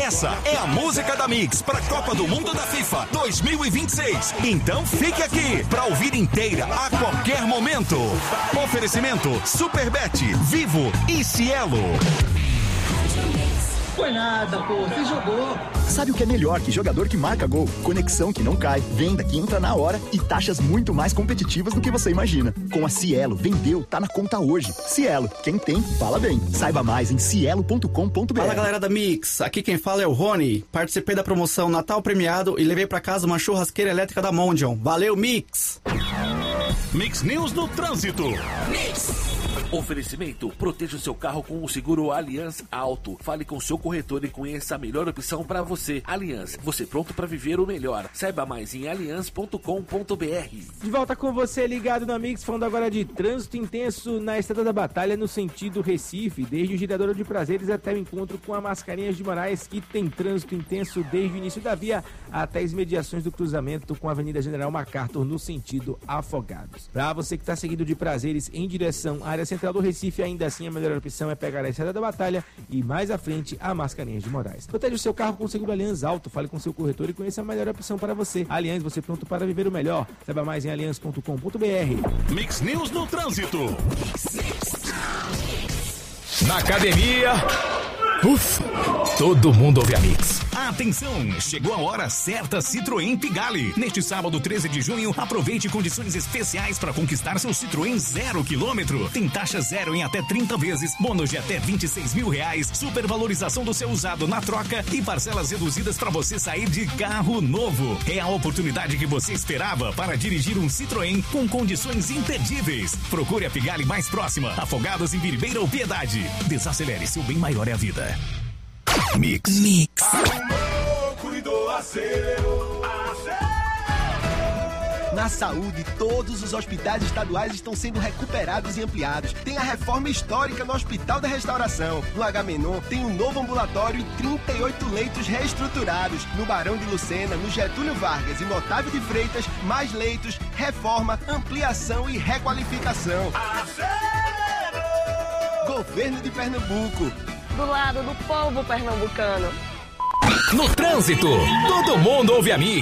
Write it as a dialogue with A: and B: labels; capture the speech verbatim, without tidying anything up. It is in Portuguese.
A: Essa é a música da Mix para a Copa do Mundo da FIFA dois mil e vinte e seis. Então fique aqui para ouvir inteira a qualquer momento. Oferecimento Superbet, Vivo e Cielo.
B: Foi nada, pô, você jogou.
C: Sabe o que é melhor que jogador que marca gol? Conexão que não cai, venda que entra na hora e taxas muito mais competitivas do que você imagina. Com a Cielo, vendeu, tá na conta hoje. Cielo, quem tem, fala bem. Saiba mais em cielo ponto com ponto b r.
D: Fala galera da Mix, aqui quem fala é o Rony. Participei da promoção Natal Premiado e levei pra casa uma churrasqueira elétrica da Mondial. Valeu, Mix!
A: Mix News no Trânsito.
E: Mix. Oferecimento, proteja o seu carro com o seguro Allianz Auto. Fale com o seu corretor e conheça a melhor opção para você. Allianz, você pronto para viver o melhor. Saiba mais em allianz ponto com ponto b r.
F: De volta com você, ligado na Mix, falando agora de trânsito intenso na Estrada da Batalha, no sentido Recife, desde o Giradouro de Prazeres até o encontro com a Mascarenhas de Moraes, que tem trânsito intenso desde o início da via até as mediações do cruzamento com a Avenida General MacArthur, no sentido Afogados. Para você que está seguindo de Prazeres em direção à área central do Recife, ainda assim a melhor opção é pegar a Estrada da Batalha e mais à frente a Mascarenhas de Moraes. Proteja o seu carro com o seguro Allianz Auto, fale com seu corretor e conheça a melhor opção para você. Allianz, você pronto para viver o melhor. Saiba mais em allianz ponto com ponto b r.
A: Mix News no Trânsito. Na academia, ufa, todo mundo ouve a Mix. Atenção, chegou a hora certa Citroën Pigalle. Neste sábado, treze de junho, aproveite condições especiais para conquistar seu Citroën zero quilômetro. Tem taxa zero em até trinta vezes, bônus de até vinte e seis mil reais, supervalorização do seu usado na troca e parcelas reduzidas para você sair de carro novo. É a oportunidade que você esperava para dirigir um Citroën com condições imperdíveis. Procure a Pigalle mais próxima, Afogados em Biribeira ou Piedade. Desacelere, seu bem maior é a vida. Mix. Mix.
G: Na saúde, todos os hospitais estaduais estão sendo recuperados e ampliados. Tem a reforma histórica no Hospital da Restauração. No Agamenon tem um novo ambulatório e trinta e oito leitos reestruturados. No Barão de Lucena, no Getúlio Vargas e no Otávio de Freitas, mais leitos, reforma, ampliação e requalificação. Governo de Pernambuco.
H: Do lado do povo pernambucano.
A: No trânsito, todo mundo ouve a Mix.